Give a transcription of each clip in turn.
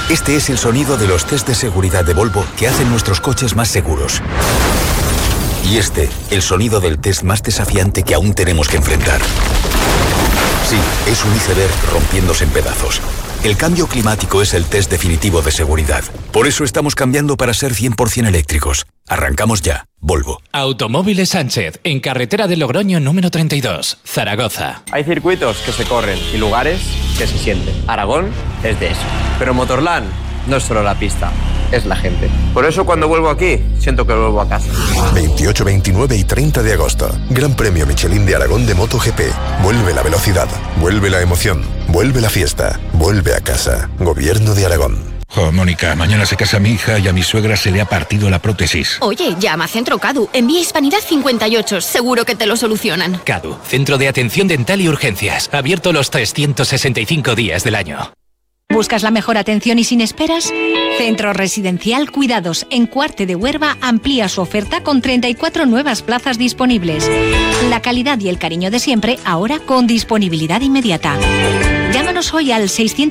Este es el sonido de los test de seguridad de Volvo que hacen nuestros coches más seguros. Y este, el sonido del test más desafiante que aún tenemos que enfrentar. Sí, es un iceberg rompiéndose en pedazos. El cambio climático es el test definitivo de seguridad. Por eso estamos cambiando para ser 100% eléctricos. Arrancamos ya. Volvo. Automóviles Sánchez, en carretera de Logroño número 32, Zaragoza. Hay circuitos que se corren y lugares que se sienten. Aragón es de eso. Pero Motorland no es solo la pista, es la gente. Por eso cuando vuelvo aquí, siento que vuelvo a casa. 28, 29 y 30 de agosto. Gran Premio Michelin de Aragón de MotoGP. Vuelve la velocidad, vuelve la emoción, vuelve la fiesta, vuelve a casa. Gobierno de Aragón. Jo, Mónica, mañana se casa mi hija y a mi suegra se le ha partido la prótesis. Oye, llama a Centro Cadu. Envía Hispanidad 58. Seguro que te lo solucionan. Cadu, Centro de Atención Dental y Urgencias. Abierto los 365 días del año. ¿Buscas la mejor atención y sin esperas? Centro Residencial Cuidados en Cuarte de Huerva amplía su oferta con 34 nuevas plazas disponibles. La calidad y el cariño de siempre, ahora con disponibilidad inmediata. Llámanos hoy al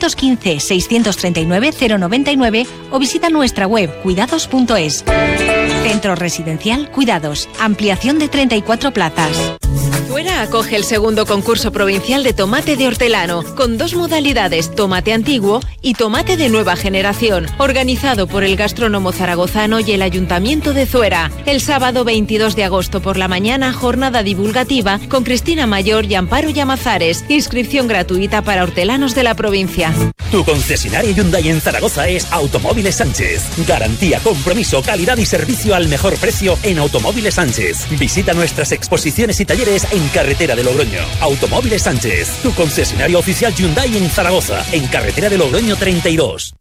615-639-099 o visita nuestra web cuidados.es. Centro Residencial Cuidados. Ampliación de 34 plazas. Zuera acoge el segundo concurso provincial de tomate de hortelano, con 2 modalidades, tomate antiguo y tomate de nueva generación, organizado por el gastrónomo zaragozano y el Ayuntamiento de Zuera. El sábado 22 de agosto por la mañana, jornada divulgativa con Cristina Mayor y Amparo Llamazares. Inscripción gratuita para hortelanos de la provincia. Tu concesionario Hyundai en Zaragoza es Automóviles Sánchez. Garantía, compromiso, calidad y servicio al mejor precio en Automóviles Sánchez. Visita nuestras exposiciones y talleres en carretera de Logroño. Automóviles Sánchez, tu concesionario oficial Hyundai en Zaragoza, en carretera de Logroño 32.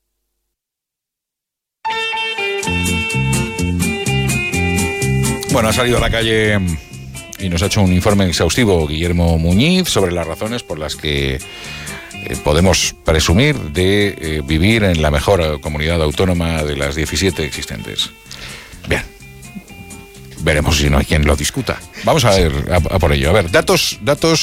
Bueno, ha salido a la calle y nos ha hecho un informe exhaustivo Guillermo Muñiz sobre las razones por las que podemos presumir de vivir en la mejor comunidad autónoma de las 17 existentes. Bien. Veremos si no hay quien lo discuta. Vamos a ver, a por ello. A ver, datos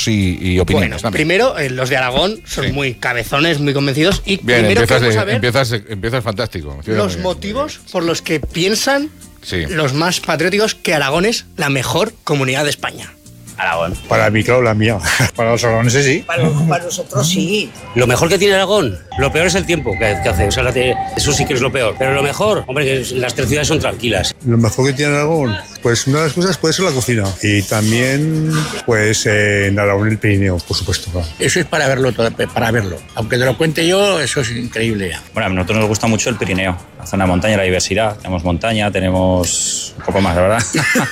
y opiniones. Bueno, primero, los de Aragón son muy cabezones, muy convencidos. Y bien, primero vamos a ver empiezas fantástico. Los motivos por los que piensan los más patrióticos que Aragón es la mejor comunidad de España. Aragón. Para mí, claro, la mía. Para los aragoneses sí. Para nosotros sí. Lo mejor que tiene Aragón, lo peor es el tiempo que hace. O sea, eso sí que es lo peor. Pero lo mejor, hombre, que las 3 ciudades son tranquilas. Lo mejor que tiene Aragón, pues una de las cosas puede ser la cocina. Y también, pues, en Aragón el Pirineo, por supuesto. Claro. Eso es para verlo, para verlo. Aunque te lo cuente yo, eso es increíble. Bueno, a nosotros nos gusta mucho el Pirineo. La zona de montaña, la diversidad. Tenemos montaña, tenemos un poco más, ¿verdad?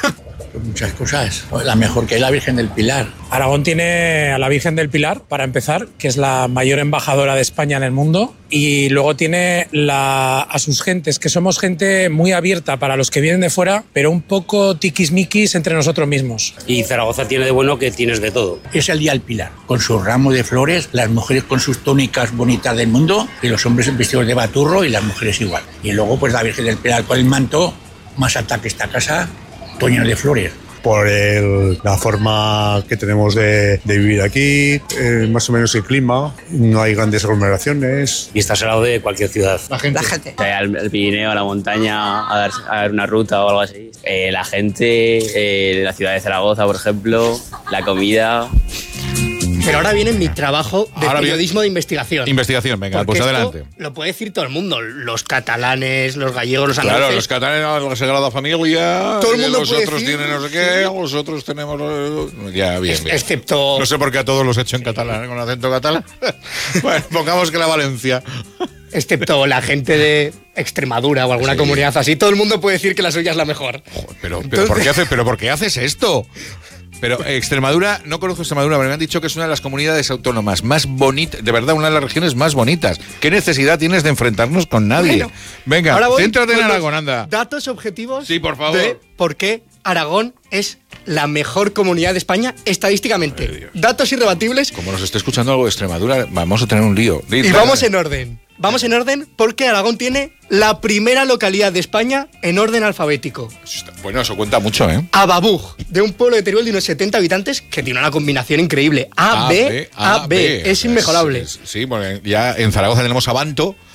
Muchas cosas. La mejor que es la Virgen del Pilar. Aragón tiene a la Virgen del Pilar, para empezar, que es la mayor embajadora de España en el mundo, y luego tiene a sus gentes, que somos gente muy abierta para los que vienen de fuera, pero un poco tiquismiquis entre nosotros mismos. Y Zaragoza tiene de bueno que tienes de todo. Es el Día del Pilar, con su ramo de flores, las mujeres con sus túnicas bonitas del mundo, y los hombres vestidos de baturro y las mujeres igual. Y luego pues la Virgen del Pilar con el manto, más alta que esta casa, Toño de flores. Por la forma que tenemos de vivir aquí, más o menos el clima, no hay grandes aglomeraciones. Y estás al lado de cualquier ciudad. La gente. Al Pirineo, a la montaña, a ver una ruta o algo así. La gente, la ciudad de Zaragoza, por ejemplo, la comida. Pero ahora viene mi trabajo de periodismo de investigación. Investigación, venga, pues adelante. Lo puede decir todo el mundo. Los catalanes, los gallegos, los andaluces. Claro, los catalanes, la Sagrada Familia. Todo el mundo los puede otros decir, tienen no sé qué, los otros tenemos. Ya, bien. Excepto. No sé por qué a todos los he hecho en catalán, con acento catalán. Bueno, pongamos que la Valencia. Excepto la gente de Extremadura o alguna comunidad así. Todo el mundo puede decir que la suya es la mejor. Joder, pero ¿por qué haces esto? Pero Extremadura, no conozco Extremadura, pero me han dicho que es una de las comunidades autónomas más bonitas, de verdad, una de las regiones más bonitas. ¿Qué necesidad tienes de enfrentarnos con nadie? Bueno, venga, céntrate en Aragón, anda. Datos objetivos. Sí, por favor. De por qué Aragón es la mejor comunidad de España estadísticamente. Datos irrebatibles. Como nos esté escuchando algo de Extremadura, vamos a tener un lío. Y vamos en orden. Vamos en orden porque Aragón tiene la primera localidad de España en orden alfabético. Bueno, eso cuenta mucho, ¿eh? Ababug, de un pueblo de Teruel de unos 70 habitantes que tiene una combinación increíble. A, B. Es inmejorable. Sí, bueno, ya en Zaragoza tenemos Abanto.